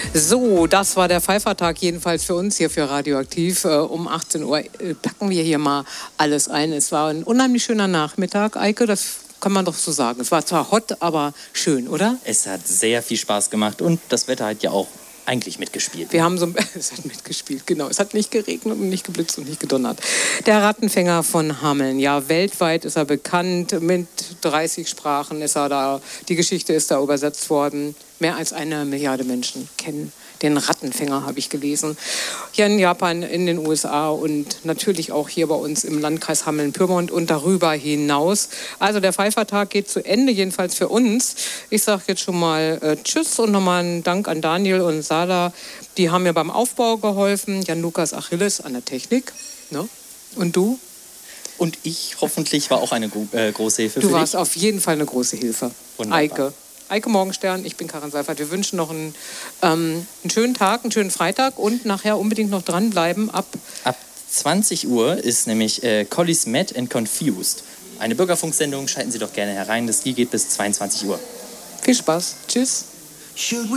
So, das war der Pfeiffertag, jedenfalls für uns hier für Radioaktiv. Um 18 Uhr packen wir hier mal alles ein. Es war ein unheimlich schöner Nachmittag, Eike, das kann man doch so sagen. Es war zwar hot, aber schön, oder? Es hat sehr viel Spaß gemacht und das Wetter hat ja auch eigentlich mitgespielt. Wir haben es hat mitgespielt, genau. Es hat nicht geregnet und nicht geblitzt und nicht gedonnert. Der Rattenfänger von Hameln, ja, weltweit ist er bekannt. Mit 30 Sprachen ist er da. Die Geschichte ist da übersetzt worden. Mehr als 1 Milliarde Menschen kennen den Rattenfänger, habe ich gelesen. Hier in Japan, in den USA und natürlich auch hier bei uns im Landkreis Hameln-Pyrmont und darüber hinaus. Also der Pfeiffertag geht zu Ende, jedenfalls für uns. Ich sage jetzt schon mal Tschüss und nochmal einen Dank an Daniel und Sala. Die haben mir beim Aufbau geholfen. Jan-Lukas Achilles an der Technik. Ne? Und du? Und ich hoffentlich war auch eine große Hilfe für dich. Du warst auf jeden Fall eine große Hilfe. Wunderbar. Eike Morgenstern, ich bin Karin Seifert. Wir wünschen noch einen schönen Tag, einen schönen Freitag und nachher unbedingt noch dranbleiben. Ab 20 Uhr ist nämlich Collies Mad and Confused. Eine Bürgerfunksendung, schalten Sie doch gerne herein. Die geht bis 22 Uhr. Viel Spaß. Tschüss.